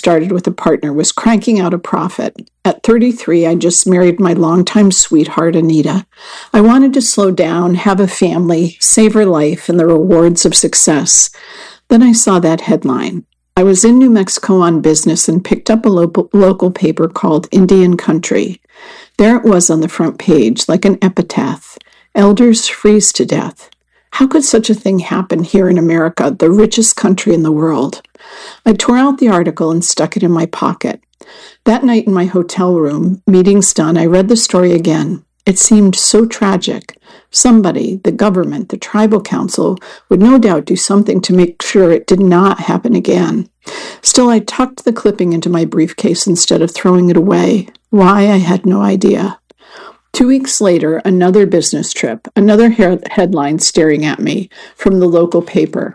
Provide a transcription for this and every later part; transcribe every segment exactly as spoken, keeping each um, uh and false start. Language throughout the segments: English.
started with a partner was cranking out a profit. At thirty-three, I just married my longtime sweetheart, Anita. I wanted to slow down, have a family, savor life and the rewards of success. Then I saw that headline. I was in New Mexico on business and picked up a local, local paper called Indian Country. There it was on the front page, like an epitaph. Elders freeze to death. How could such a thing happen here in America, the richest country in the world? I tore out the article and stuck it in my pocket. That night in my hotel room, meetings done, I read the story again. It seemed so tragic. Somebody, the government, the tribal council, would no doubt do something to make sure it did not happen again. Still, I tucked the clipping into my briefcase instead of throwing it away. Why, I had no idea. Two weeks later, another business trip, another he- headline staring at me from the local paper.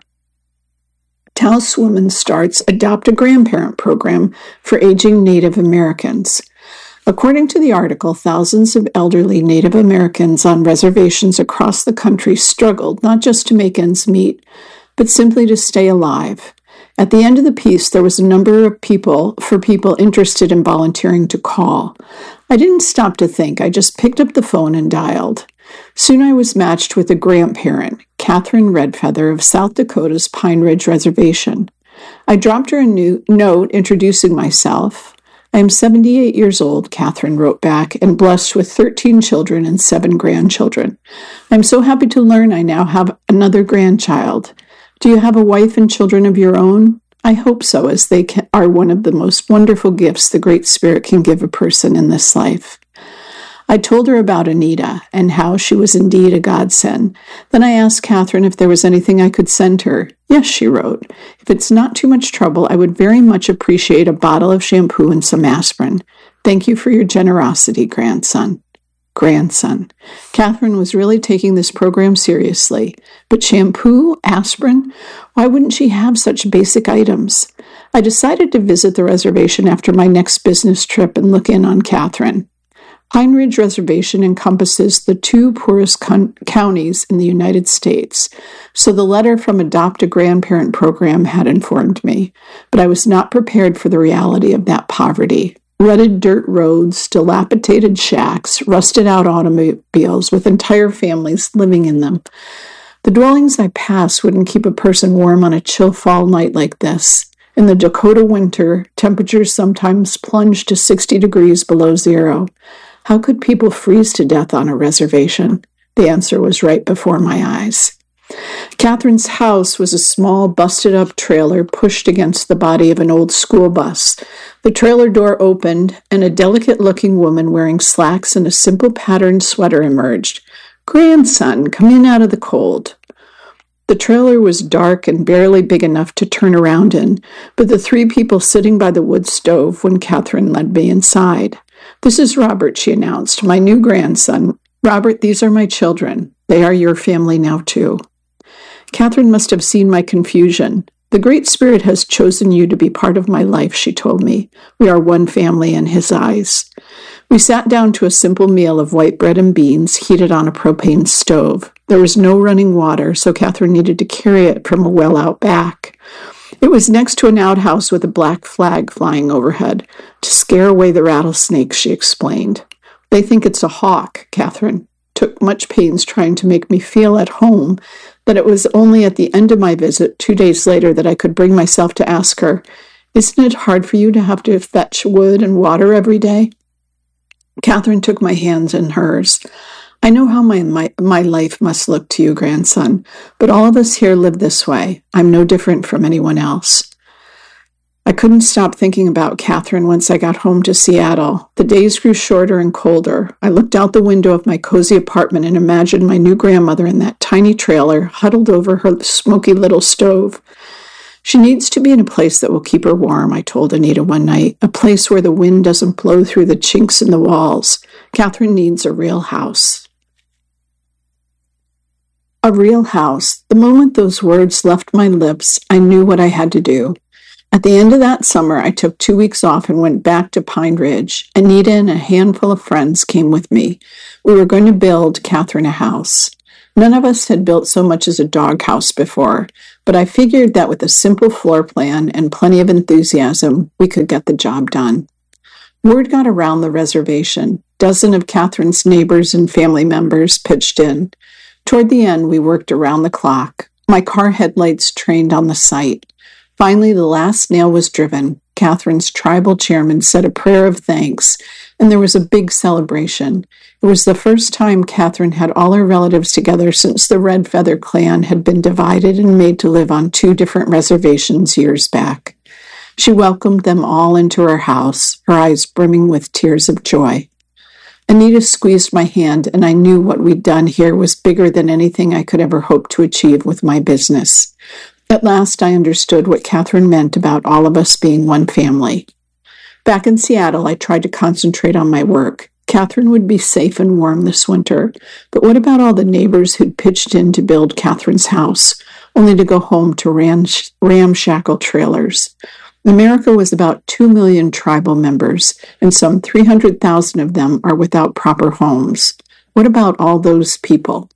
Taos Women starts Adopt a Grandparent program for aging Native Americans. According to the article, thousands of elderly Native Americans on reservations across the country struggled not just to make ends meet, but simply to stay alive. At the end of the piece, there was a number of people for people interested in volunteering to call. I didn't stop to think. I just picked up the phone and dialed. Soon I was matched with a grandparent, Catherine Redfeather of South Dakota's Pine Ridge Reservation. I dropped her a new note introducing myself. I am seventy-eight years old, Catherine wrote back, and blessed with thirteen children and seven grandchildren. I'm so happy to learn I now have another grandchild. Do you have a wife and children of your own? I hope so, as they can, are one of the most wonderful gifts the Great Spirit can give a person in this life. I told her about Anita and how she was indeed a godsend. Then I asked Catherine if there was anything I could send her. Yes, she wrote. If it's not too much trouble, I would very much appreciate a bottle of shampoo and some aspirin. Thank you for your generosity, grandson. Grandson. Catherine was really taking this program seriously. But shampoo, aspirin, why wouldn't she have such basic items? I decided to visit the reservation after my next business trip and look in on Catherine. Pine Ridge Reservation encompasses the two poorest con- counties in the United States, so the letter from Adopt a Grandparent program had informed me, but I was not prepared for the reality of that poverty. Rutted dirt roads, dilapidated shacks, rusted-out automobiles with entire families living in them. The dwellings I passed wouldn't keep a person warm on a chill fall night like this. In the Dakota winter, temperatures sometimes plunged to sixty degrees below zero. How could people freeze to death on a reservation? The answer was right before my eyes. Catherine's house was a small, busted-up trailer pushed against the body of an old school bus. The trailer door opened, and a delicate-looking woman wearing slacks and a simple patterned sweater emerged. "Grandson, come in out of the cold." The trailer was dark and barely big enough to turn around in, but the three people sitting by the wood stove when Catherine led me inside. "This is Robert," she announced, "my new grandson. Robert, these are my children. They are your family now, too." Catherine must have seen my confusion. "The Great Spirit has chosen you to be part of my life," she told me. "We are one family in His eyes." We sat down to a simple meal of white bread and beans heated on a propane stove. There was no running water, so Catherine needed to carry it from a well out back. It was next to an outhouse with a black flag flying overhead. "To scare away the rattlesnakes," she explained. "They think it's a hawk," Catherine took much pains trying to make me feel at home, that it was only at the end of my visit, two days later, that I could bring myself to ask her, "Isn't it hard for you to have to fetch wood and water every day?" Catherine took my hands in hers. "I know how my, my my life must look to you, grandson, but all of us here live this way. I'm no different from anyone else." I couldn't stop thinking about Catherine once I got home to Seattle. The days grew shorter and colder. I looked out the window of my cozy apartment and imagined my new grandmother in that tiny trailer, huddled over her smoky little stove. "She needs to be in a place that will keep her warm," I told Anita one night, "a place where the wind doesn't blow through the chinks in the walls. Catherine needs a real house." A real house. The moment those words left my lips, I knew what I had to do. At the end of that summer, I took two weeks off and went back to Pine Ridge. Anita and a handful of friends came with me. We were going to build Catherine a house. None of us had built so much as a doghouse before. but I figured that with a simple floor plan and plenty of enthusiasm, we could get the job done. Word got around the reservation. A dozen of Catherine's neighbors and family members pitched in. Toward the end, we worked around the clock. My car headlights trained on the site. Finally, the last nail was driven. Catherine's tribal chairman said a prayer of thanks, and there was a big celebration. It was the first time Catherine had all her relatives together since the Red Feather clan had been divided and made to live on two different reservations years back. She welcomed them all into her house, her eyes brimming with tears of joy. Anita squeezed my hand, and I knew what we'd done here was bigger than anything I could ever hope to achieve with my business. At last, I understood what Catherine meant about all of us being one family. Back in Seattle, I tried to concentrate on my work. Catherine would be safe and warm this winter, but what about all the neighbors who'd pitched in to build Catherine's house, only to go home to ram- ramshackle trailers? America was about two million tribal members, and some three hundred thousand of them are without proper homes. What about all those people?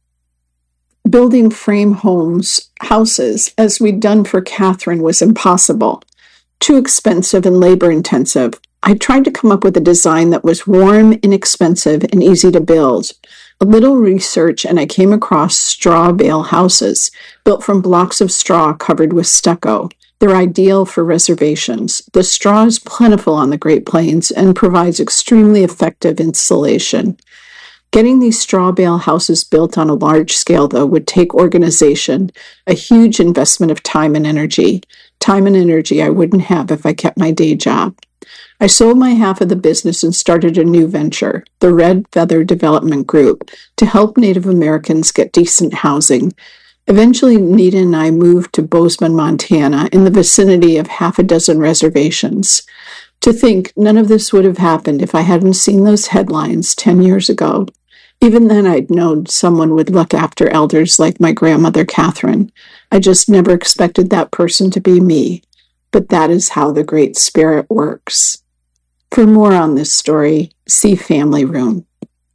Building frame homes, houses, as we'd done for Catherine, was impossible. Too expensive and labor-intensive. I tried to come up with a design that was warm, inexpensive, and easy to build. A little research, and I came across straw bale houses, built from blocks of straw covered with stucco. They're ideal for reservations. The straw is plentiful on the Great Plains and provides extremely effective insulation. Getting these straw bale houses built on a large scale, though, would take organization, a huge investment of time and energy. Time and energy I wouldn't have if I kept my day job. I sold my half of the business and started a new venture, the Red Feather Development Group, to help Native Americans get decent housing. Eventually, Nita and I moved to Bozeman, Montana, in the vicinity of half a dozen reservations. To think none of this would have happened if I hadn't seen those headlines ten years ago. Even then, I'd known someone would look after elders like my grandmother, Catherine. I just never expected that person to be me. But that is how the Great Spirit works. For more on this story, see Family Room.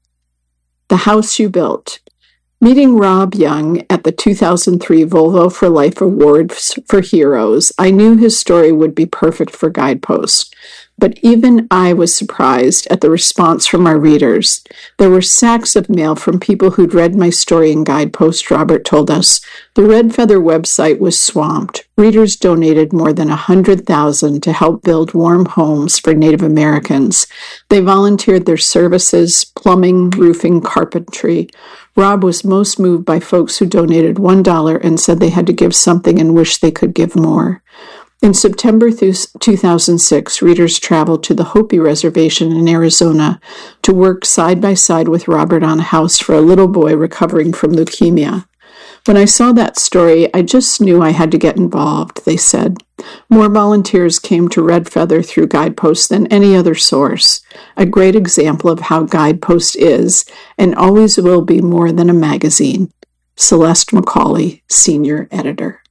The House You Built. Meeting Rob Young at the two thousand three Volvo for Life Awards for Heroes, I knew his story would be perfect for Guidepost. But even I was surprised at the response from our readers. There were sacks of mail from people who'd read my story in Guidepost, Robert told us. The Red Feather website was swamped. Readers donated more than one hundred thousand dollars to help build warm homes for Native Americans. They volunteered their services, plumbing, roofing, carpentry. Rob was most moved by folks who donated one dollar and said they had to give something and wished they could give more. In September two thousand six, readers traveled to the Hopi Reservation in Arizona to work side by side with Robert on a house for a little boy recovering from leukemia. When I saw that story, I just knew I had to get involved, they said. More volunteers came to Red Feather through Guidepost than any other source, a great example of how Guidepost is and always will be more than a magazine. Celeste McCauley, Senior Editor.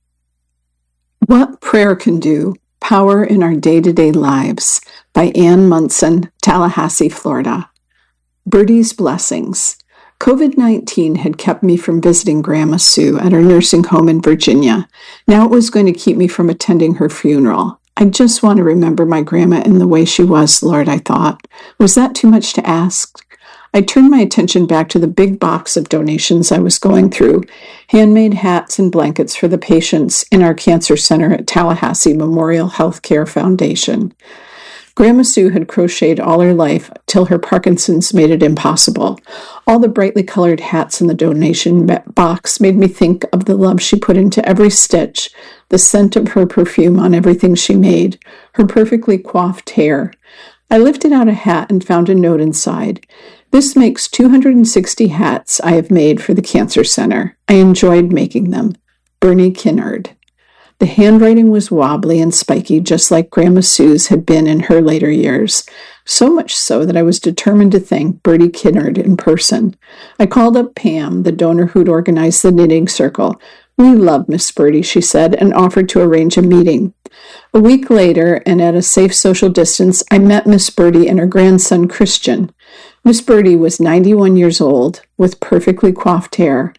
What Prayer Can Do, Power in Our Day-to-Day Lives, by Ann Munson, Tallahassee, Florida. Birdie's Blessings. covid nineteen had kept me from visiting Grandma Sue at her nursing home in Virginia. Now it was going to keep me from attending her funeral. I just want to remember my grandma in the way she was, Lord, I thought. Was that too much to ask? I turned my attention back to the big box of donations I was going through, handmade hats and blankets for the patients in our cancer center at Tallahassee Memorial Healthcare Foundation. Grandma Sue had crocheted all her life till her Parkinson's made it impossible. All the brightly colored hats in the donation box made me think of the love she put into every stitch, the scent of her perfume on everything she made, her perfectly coiffed hair. I lifted out a hat and found a note inside. This makes two hundred sixty hats I have made for the Cancer Center. I enjoyed making them. Bernie Kinnard. The handwriting was wobbly and spiky, just like Grandma Sue's had been in her later years. So much so that I was determined to thank Bertie Kinnard in person. I called up Pam, the donor who'd organized the knitting circle. We love Miss Bertie, she said, and offered to arrange a meeting. A week later, and at a safe social distance, I met Miss Bertie and her grandson, Christian. Miss Bertie was ninety-one years old, with perfectly coiffed hair.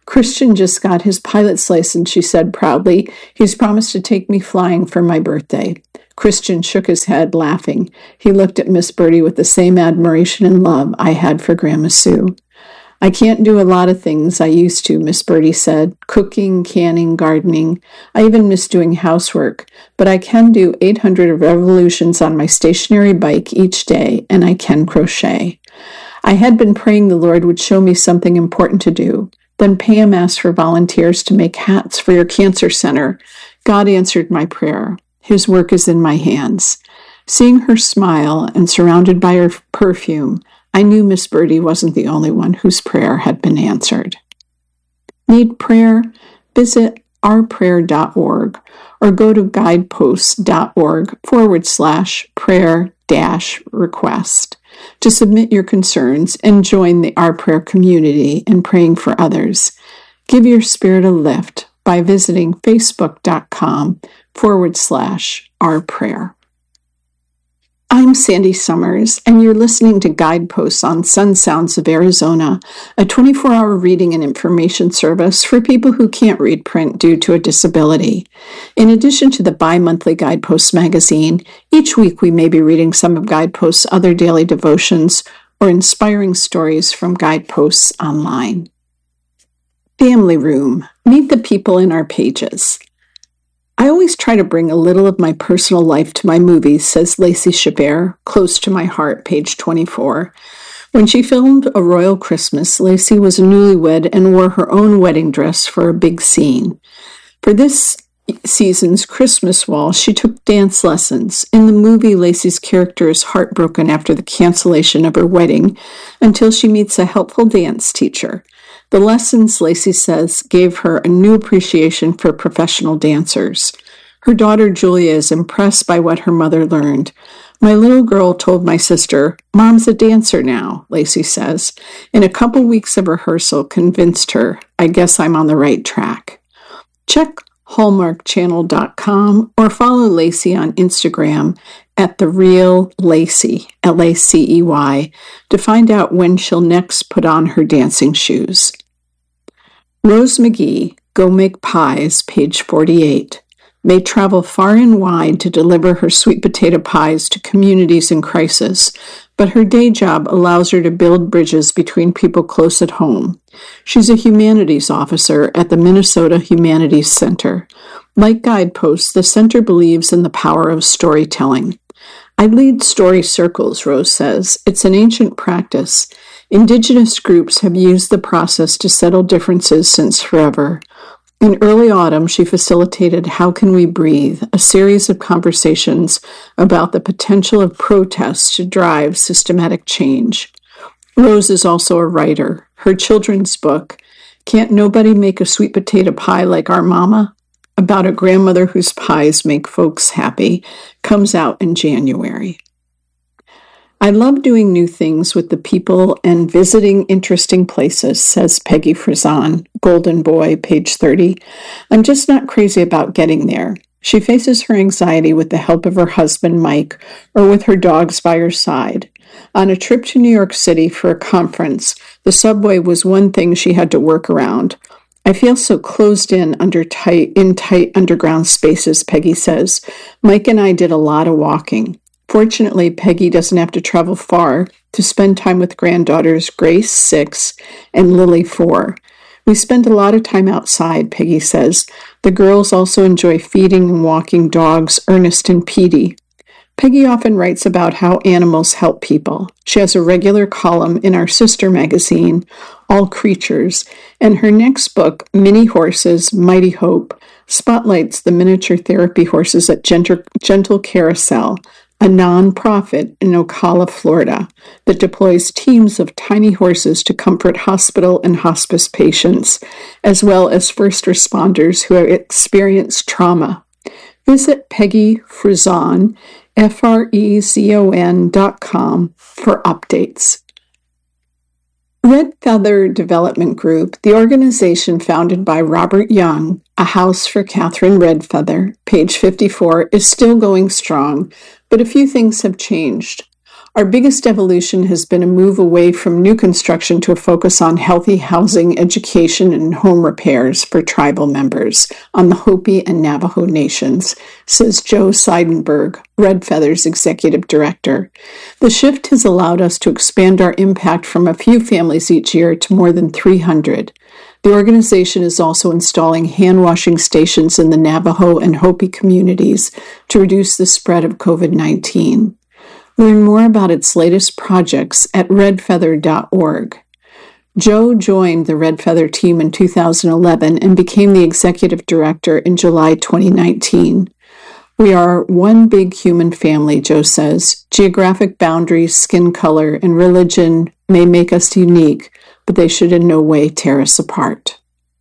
Christian just got his pilot's license, she said proudly. He's promised to take me flying for my birthday. Christian shook his head, laughing. He looked at Miss Birdie with the same admiration and love I had for Grandma Sue. I can't do a lot of things I used to, Miss Birdie said. Cooking, canning, gardening. I even miss doing housework. But I can do eight hundred revolutions on my stationary bike each day, and I can crochet. I had been praying the Lord would show me something important to do. Then Pam asked for volunteers to make hats for your cancer center. God answered my prayer. His work is in my hands. Seeing her smile and surrounded by her perfume, I knew Miss Birdie wasn't the only one whose prayer had been answered. Need prayer? Visit ourprayer dot org or go to guideposts.org forward slash prayer dash request to submit your concerns and join the Our Prayer community in praying for others. Give your spirit a lift by visiting facebook.com forward slash our prayer. I'm Sandy Summers, and you're listening to Guideposts on Sun Sounds of Arizona, a twenty-four hour reading and information service for people who can't read print due to a disability. In addition to the bi-monthly Guideposts magazine, each week we may be reading some of Guideposts' other daily devotions or inspiring stories from Guideposts online. Family Room. Meet the people in our pages. I always try to bring a little of my personal life to my movies, says Lacey Chabert, Close to My Heart, page twenty-four. When she filmed A Royal Christmas, Lacey was a newlywed and wore her own wedding dress for a big scene. For this season's Christmas Wall, she took dance lessons. In the movie, Lacey's character is heartbroken after the cancellation of her wedding until she meets a helpful dance teacher. The lessons, Lacey says, gave her a new appreciation for professional dancers. Her daughter Julia is impressed by what her mother learned. My little girl told my sister, "Mom's a dancer now," Lacey says. In a couple weeks of rehearsal convinced her, I guess I'm on the right track. Check hallmark channel dot com or follow Lacey on Instagram at The Real Lacey, L A C E Y, to find out when she'll next put on her dancing shoes. Rose McGee, Go Make Pies, page forty-eight, may travel far and wide to deliver her sweet potato pies to communities in crisis, but her day job allows her to build bridges between people close at home. She's a humanities officer at the Minnesota Humanities Center. Like Guideposts, the center believes in the power of storytelling. I lead story circles, Rose says. It's an ancient practice. Indigenous groups have used the process to settle differences since forever. In early autumn, she facilitated How Can We Breathe, a series of conversations about the potential of protests to drive systematic change. Rose is also a writer. Her children's book, Can't Nobody Make a Sweet Potato Pie Like Our Mama?, about a grandmother whose pies make folks happy, comes out in January. I love doing new things with the people and visiting interesting places, says Peggy Frazan, Golden Boy, page thirty. I'm just not crazy about getting there. She faces her anxiety with the help of her husband, Mike, or with her dogs by her side. On a trip to New York City for a conference, the subway was one thing she had to work around. I feel so closed in under tight, in tight underground spaces, Peggy says. Mike and I did a lot of walking. Fortunately, Peggy doesn't have to travel far to spend time with granddaughters Grace, six, and Lily, four. We spend a lot of time outside, Peggy says. The girls also enjoy feeding and walking dogs Ernest and Petey. Peggy often writes about how animals help people. She has a regular column in our sister magazine, All Creatures, and her next book, Mini Horses, Mighty Hope, spotlights the miniature therapy horses at Gentle, Gentle Carousel, a non-profit in Ocala, Florida, that deploys teams of tiny horses to comfort hospital and hospice patients, as well as first responders who have experienced trauma. Visit Peggy Frazon, F R E Z O N dot com for updates. Red Feather Development Group, the organization founded by Robert Young, A House for Catherine Redfeather, page fifty-four, is still going strong, but a few things have changed. Our biggest evolution has been a move away from new construction to a focus on healthy housing, education, and home repairs for tribal members on the Hopi and Navajo nations, says Joe Seidenberg, Red Feather's executive director. The shift has allowed us to expand our impact from a few families each year to more than three hundred. The organization is also installing hand-washing stations in the Navajo and Hopi communities to reduce the spread of covid nineteen. Learn more about its latest projects at red feather dot org. Joe joined the Red Feather team in two thousand eleven and became the executive director in July twenty nineteen. We are one big human family, Joe says. Geographic boundaries, skin color, and religion may make us unique, but they should in no way tear us apart.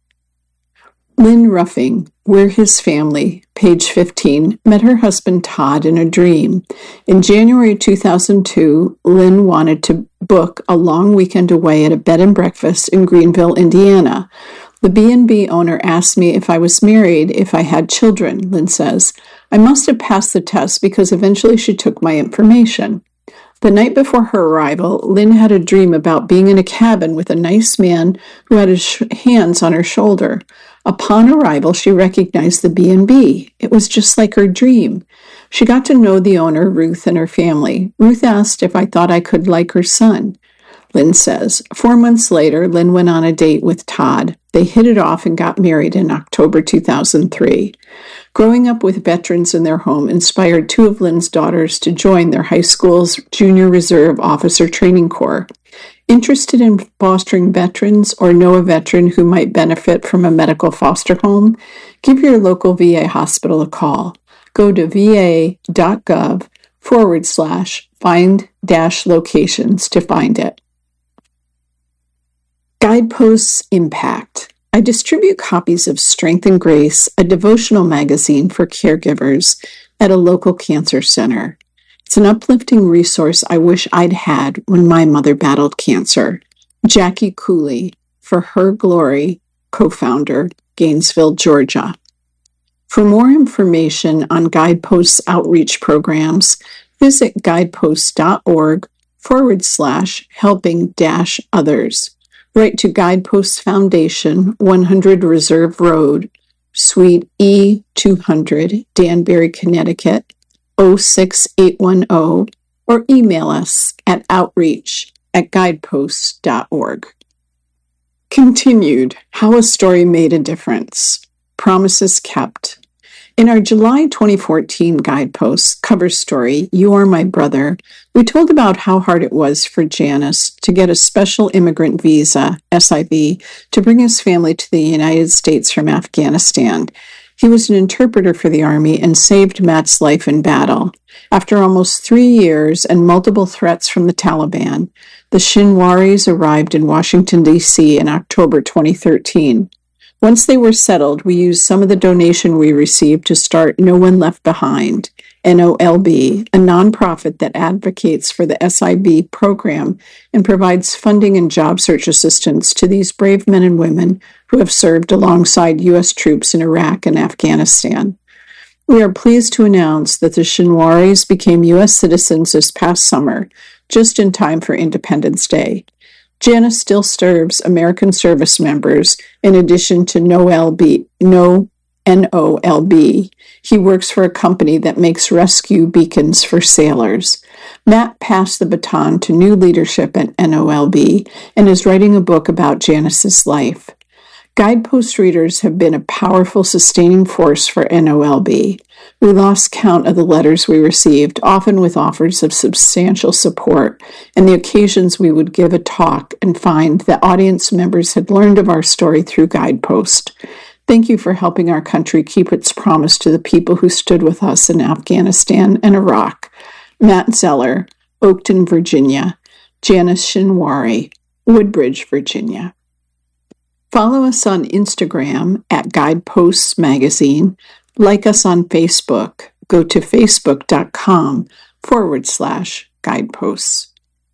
Lynn Ruffing, We're His Family, page fifteen, met her husband Todd in a dream. In January two thousand two, Lynn wanted to book a long weekend away at a bed and breakfast in Greenville, Indiana. The B and B owner asked me if I was married, if I had children, Lynn says. I must have passed the test because eventually she took my information. The night before her arrival, Lynn had a dream about being in a cabin with a nice man who had his sh- hands on her shoulder. Upon arrival, she recognized the B and B. It was just like her dream. She got to know the owner, Ruth, and her family. Ruth asked if I thought I could like her son. Lynn says, four months later, Lynn went on a date with Todd. They hit it off and got married in October two thousand three. Growing up with veterans in their home inspired two of Lynn's daughters to join their high school's Junior Reserve Officer Training Corps. Interested in fostering veterans or know a veteran who might benefit from a medical foster home? Give your local V A hospital a call. Go to va.gov forward slash find dash locations to find it. Guideposts Impact. I distribute copies of Strength and Grace, a devotional magazine for caregivers, at a local cancer center. It's an uplifting resource I wish I'd had when my mother battled cancer. Jackie Cooley, For Her Glory, co-founder, Gainesville, Georgia. For more information on Guideposts outreach programs, visit guideposts.org forward slash helping dash others. Write to Guideposts Foundation, one hundred Reserve Road, Suite E two hundred, Danbury, Connecticut, oh six eight one oh, or email us at outreach at guideposts dot org. Continued, How a Story Made a Difference. Promises Kept. In our July twenty fourteen Guideposts cover story, You Are My Brother, we told about how hard it was for Janice to get a special immigrant visa, S I V, to bring his family to the United States from Afghanistan. He was an interpreter for the Army and saved Matt's life in battle. After almost three years and multiple threats from the Taliban, the Shinwaris arrived in Washington, D C in October twenty thirteen. Once they were settled, we used some of the donation we received to start No One Left Behind, N O L B, a nonprofit that advocates for the S I V program and provides funding and job search assistance to these brave men and women who have served alongside U S troops in Iraq and Afghanistan. We are pleased to announce that the Shinwaris became U S citizens this past summer, just in time for Independence Day. Janice still serves American service members in addition to No L B, no N O L B. He works for a company that makes rescue beacons for sailors. Matt passed the baton to new leadership at N O L B and is writing a book about Janice's life. Guidepost readers have been a powerful sustaining force for N O L B. We lost count of the letters we received, often with offers of substantial support, and the occasions we would give a talk and find that audience members had learned of our story through Guidepost. Thank you for helping our country keep its promise to the people who stood with us in Afghanistan and Iraq. Matt Zeller, Oakton, Virginia. Janice Shinwari, Woodbridge, Virginia. Follow us on Instagram at Guideposts Magazine. Like us on Facebook. Go to facebook.com forward slash guideposts.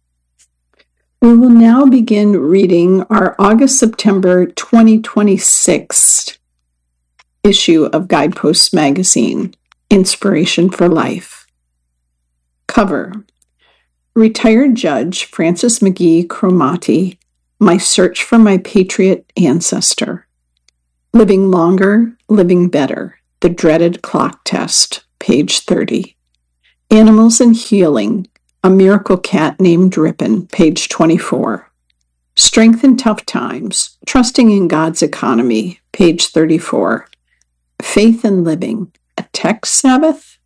We will now begin reading our August-September twenty twenty-six issue of Guideposts Magazine, Inspiration for Life. Cover. Retired Judge Francis McGee Cromartie, My Search for My Patriot Ancestor. Living Longer, Living Better, The Dreaded Clock Test, page thirty. Animals and Healing, A Miracle Cat Named Ripon, page twenty-four. Strength in Tough Times, Trusting in God's Economy, page thirty-four. Faith in Living, A Tech Sabbath?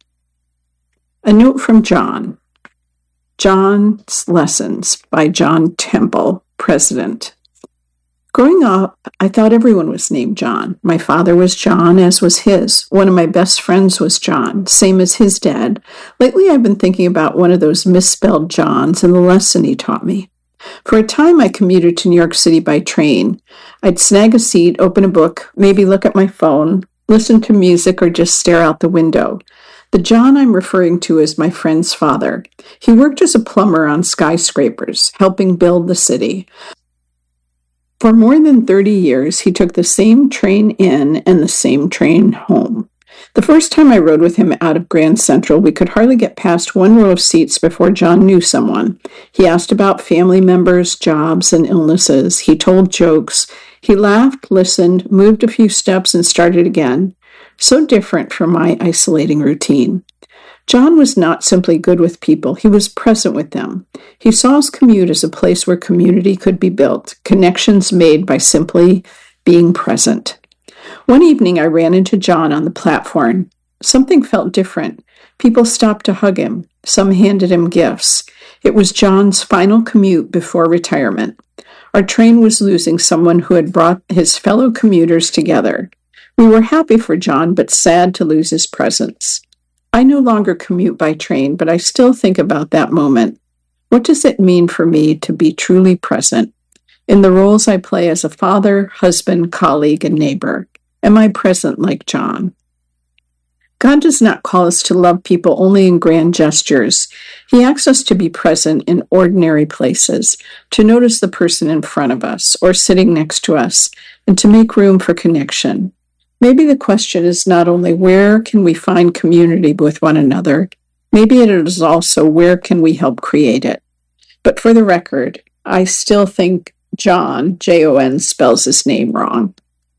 A Note from John. John's Lessons by John Temple, President. Growing up, I thought everyone was named John. My father was John, as was his. One of my best friends was John, same as his dad. Lately, I've been thinking about one of those misspelled Johns and the lesson he taught me. For a time, I commuted to New York City by train. I'd snag a seat, open a book, maybe look at my phone, listen to music, or just stare out the window. The John I'm referring to is my friend's father. He worked as a plumber on skyscrapers, helping build the city. For more than thirty years, he took the same train in and the same train home. The first time I rode with him out of Grand Central, we could hardly get past one row of seats before John knew someone. He asked about family members, jobs, and illnesses. He told jokes. He laughed, listened, moved a few steps, and started again. So different from my isolating routine. John was not simply good with people, he was present with them. He saw his commute as a place where community could be built, connections made by simply being present. One evening I ran into John on the platform. Something felt different. People stopped to hug him. Some handed him gifts. It was John's final commute before retirement. Our train was losing someone who had brought his fellow commuters together. We were happy for John, but sad to lose his presence. I no longer commute by train, but I still think about that moment. What does it mean for me to be truly present? In the roles I play as a father, husband, colleague, and neighbor, am I present like John? God does not call us to love people only in grand gestures. He asks us to be present in ordinary places, to notice the person in front of us or sitting next to us, and to make room for connection. Maybe the question is not only where can we find community with one another, maybe it is also where can we help create it. But for the record, I still think John, J O N, spells his name wrong.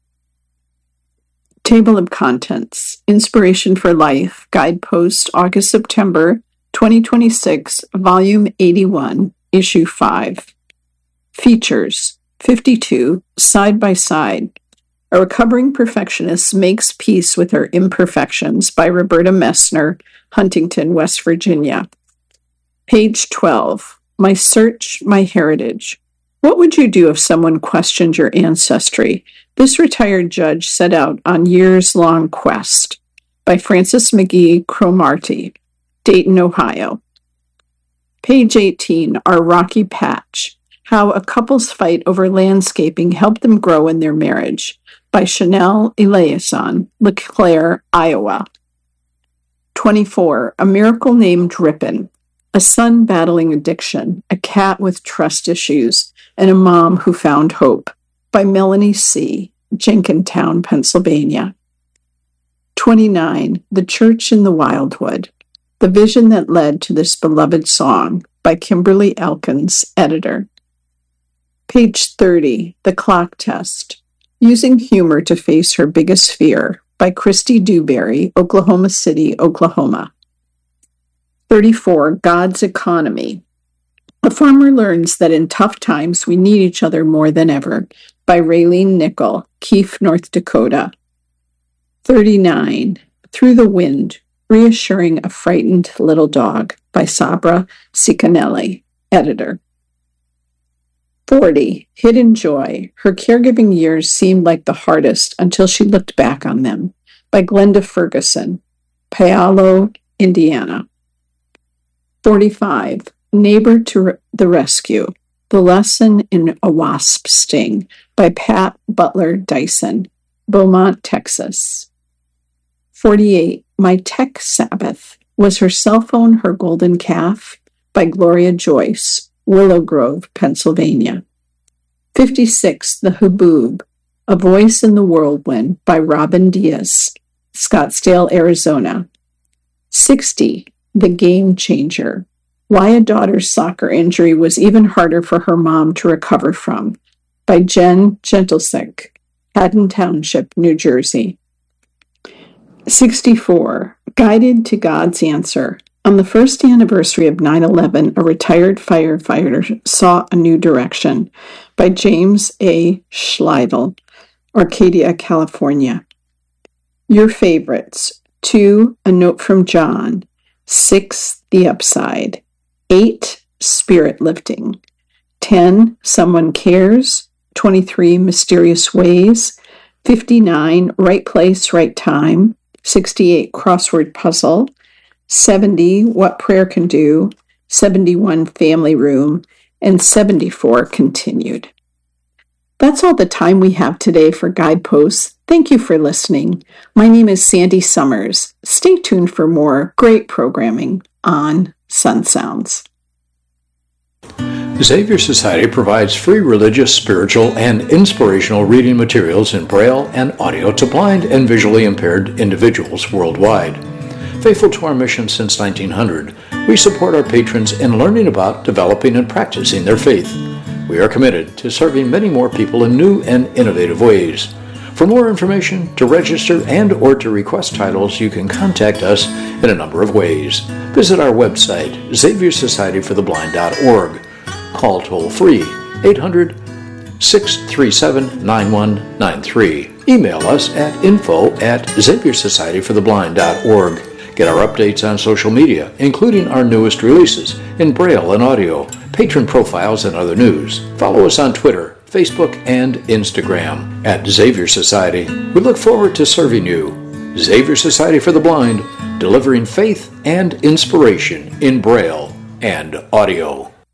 Table of Contents, Inspiration for Life, Guidepost, August-September, twenty twenty-six, Volume eighty-one, Issue five. Features, fifty-two, Side by Side. A Recovering Perfectionist Makes Peace with Her Imperfections by Roberta Messner, Huntington, West Virginia. Page twelve, My Search, My Heritage. What would you do if someone questioned your ancestry? This retired judge set out on years-long quest by Francis McGee Cromartie, Dayton, Ohio. Page eighteen, Our Rocky Patch. How a Couple's Fight Over Landscaping Helped Them Grow in Their Marriage by Chanel Eliasson, LeClaire, Iowa. twenty-four, A Miracle Named Ripon. A son battling addiction, a cat with trust issues, and a mom who found hope by Melanie C., Jenkintown, Pennsylvania. twenty-nine, The Church in the Wildwood. The Vision That Led to This Beloved Song by Kimberly Elkins, editor. Page thirty, The Clock Test. Using Humor to Face Her Biggest Fear by Christy Dewberry, Oklahoma City, Oklahoma. thirty-four, God's Economy. A farmer learns that in tough times we need each other more than ever by Raylene Nickel, Keefe, North Dakota. thirty-nine, Through the Wind, Reassuring a Frightened Little Dog by Sabra Cicanelli, editor. forty, Hidden Joy. Her caregiving years seemed like the hardest until she looked back on them by Glenda Ferguson, Puyallup, Indiana. forty-five, Neighbor to the Rescue. The Lesson in a Wasp Sting by Pat Butler Dyson, Beaumont, Texas. forty-eight, My Tech Sabbath. Was Her Cell Phone Her Golden Calf? By Gloria Joyce, Willow Grove, Pennsylvania. fifty-six, The Haboob. A Voice in the Whirlwind by Robin Diaz, Scottsdale, Arizona. sixty, The Game Changer. Why a Daughter's Soccer Injury Was Even Harder for Her Mom to Recover From, by Jen Gentlesick, Haddon Township, New Jersey. sixty-four. Guided to God's Answer. On the first anniversary of nine eleven, a retired firefighter saw a new direction, by James A. Schleidel, Arcadia, California. Your favorites. two. A Note from John. six. The Upside. eight. Spirit Lifting. ten. Someone Cares. twenty-three. Mysterious Ways. fifty-nine. Right Place, Right Time. sixty-eight. Crossword Puzzle. seventy. What Prayer Can Do. seventy-one. Family Room. And seventy-four. Continued. That's all the time we have today for Guideposts. Thank you for listening. My name is Sandy Summers. Stay tuned for more great programming on Sun Sounds. Xavier Society provides free religious, spiritual, and inspirational reading materials in Braille and audio to blind and visually impaired individuals worldwide. Faithful to our mission since nineteen hundred, we support our patrons in learning about, developing, and practicing their faith. We are committed to serving many more people in new and innovative ways. For more information, to register, and or to request titles, you can contact us in a number of ways. Visit our website, xavier society for the blind dot org. Call toll-free eight hundred, six three seven, nine one nine three. Email us at info at xavier society for the blind dot org. Get our updates on social media, including our newest releases in Braille and audio, patron profiles, and other news. Follow us on Twitter, Facebook, and Instagram at Xavier Society. We look forward to serving you. Xavier Society for the Blind, delivering faith and inspiration in Braille and audio.